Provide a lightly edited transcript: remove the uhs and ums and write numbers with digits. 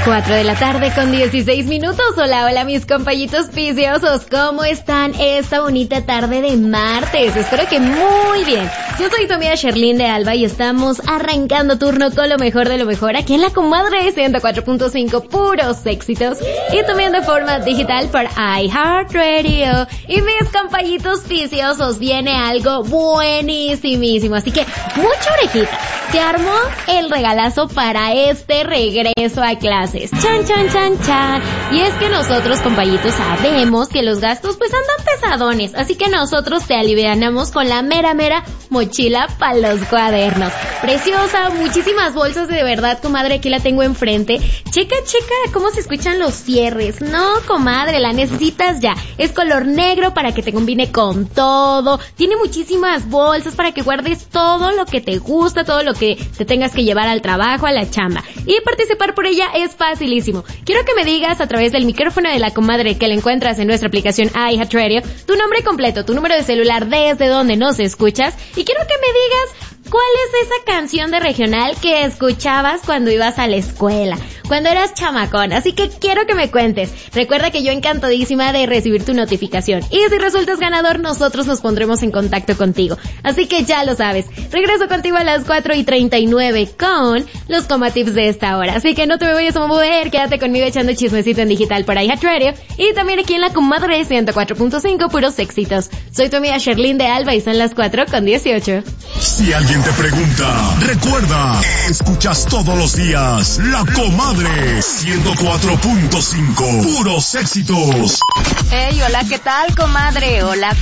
4:16 p.m. Hola, hola mis compañitos viciosos, ¿cómo están esta bonita tarde de martes? Espero que muy bien. Yo soy tu amiga Sherlyn de Alba y estamos arrancando turno con lo mejor de lo mejor aquí en la Comadre 104.5, puros éxitos, y también de forma digital por iHeartRadio. Y mis compañitos viciosos, viene algo buenísimísimo, así que mucha orejita. Se armó el regalazo para este regreso a clases. Chan, chan, chan, chan. Y es que nosotros, compañitos, sabemos que los gastos pues andan pesadones, así que nosotros te alivianamos con la mera mochila para los cuadernos. Preciosa, muchísimas bolsas, de verdad, comadre, aquí la tengo enfrente. Checa cómo se escuchan los cierres. No, comadre, la necesitas ya. Es color negro para que te combine con todo. Tiene muchísimas bolsas para que guardes todo lo que te gusta, todo lo que te tengas que llevar al trabajo, a la chamba. Y participar por ella es facilísimo. Quiero que me digas a través del micrófono de la comadre que la encuentras en nuestra aplicación iHeartRadio tu nombre completo, tu número de celular, desde donde nos escuchas, y quiero que me digas ¿cuál es esa canción de regional que escuchabas cuando ibas a la escuela, cuando eras chamacón? Así que quiero que me cuentes. Recuerda que yo encantadísima de recibir tu notificación. Y si resultas ganador, nosotros nos pondremos en contacto contigo. Así que ya lo sabes. Regreso contigo a las 4:39 con los comatips de esta hora. Así que no te me vayas a mover. Quédate conmigo echando chismecito en digital por iHeartRadio. Y también aquí en la Comadre 104.5, puros éxitos. Soy tu amiga Sherlyn de Alba y son las 4:18. Si alguien te pregunta, recuerda, escuchas todos los días La Comadre 104.5, puros éxitos. Hey, hola, ¿qué tal, comadre? Hola,